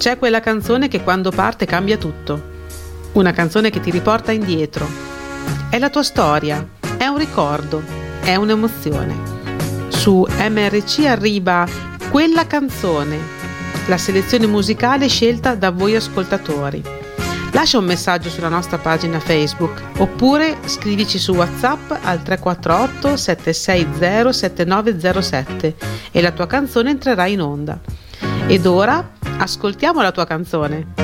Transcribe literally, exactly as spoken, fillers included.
C'è quella canzone che quando parte cambia tutto. Una canzone che ti riporta indietro. È la tua storia, è un ricordo, è un'emozione. Su M R C arriva Quella canzone, la selezione musicale scelta da voi ascoltatori. Lascia un messaggio sulla nostra pagina Facebook oppure scrivici su WhatsApp al tre quattro otto sette sei zero sette nove zero sette e la tua canzone entrerà in onda. Ed ora ascoltiamo la tua canzone.